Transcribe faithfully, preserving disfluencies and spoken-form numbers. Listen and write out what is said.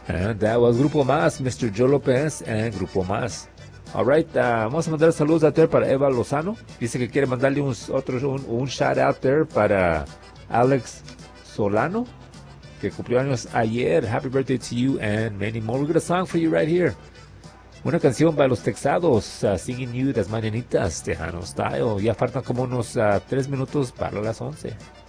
And that was Grupo Más, mister Joe López and Grupo Más. Alright, uh, vamos a mandar saludos out there para Eva Lozano. Dice que quiere mandarle un, otro, un, un shout out there para Alex Solano, que cumplió años ayer. Happy birthday to you and many more. We got a song for you right here. Una canción para los texados, uh, Singing You, las mañanitas, Tejano Style. Ya faltan como unos uh, tres minutos para las once.